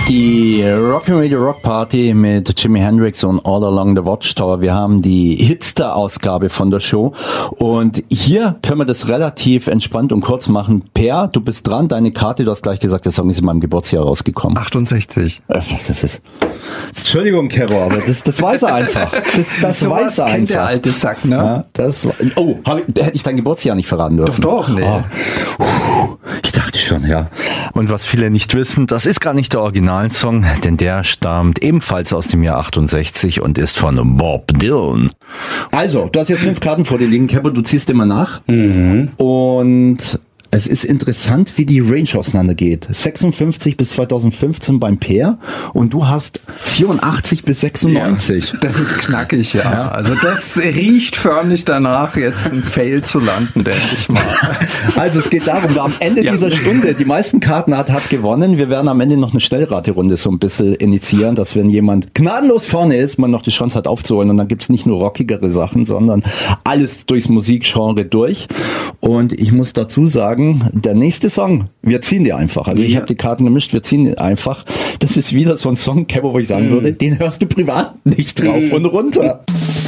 Die Rock'n'Radio Rock Party mit Jimi Hendrix und All Along the Watchtower. Wir haben die Hitster-Ausgabe von der Show und hier können wir das relativ entspannt und kurz machen. Per, du bist dran, deine Karte, du hast gleich gesagt, der Song ist in meinem Geburtsjahr rausgekommen. 68. Das ist... Entschuldigung, Kero, aber das weiß er einfach. Das so weiß er einfach. Der alte Sack, ne? Ja, hätte ich dein Geburtsjahr nicht verraten dürfen. Doch, nee. Ich dachte schon, ja. Und was viele nicht wissen, das ist gar nicht der Originalsong, denn der stammt ebenfalls aus dem Jahr 68 und ist von Bob Dylan. Also, du hast jetzt 5 Karten vor dir liegen, Kepper, du ziehst immer nach. Und es ist interessant, wie die Range auseinandergeht. 56 bis 2015 beim Peer und du hast 84 bis 96. Ja, das ist knackig, ja. Also das riecht förmlich danach, jetzt ein Fail zu landen, denke ich mal. Also es geht darum, wer am Ende dieser Stunde die meisten Karten hat gewonnen. Wir werden am Ende noch eine Schnellraterunde so ein bisschen initiieren, dass wenn jemand gnadenlos vorne ist, man noch die Chance hat aufzuholen und dann gibt's nicht nur rockigere Sachen, sondern alles durchs Musikgenre durch. Und ich muss dazu sagen, der nächste Song, wir ziehen die einfach. Also ich habe die Karten gemischt, wir ziehen die einfach. Das ist wieder so ein Song, Kebo, wo ich sagen würde, den hörst du privat nicht drauf und runter.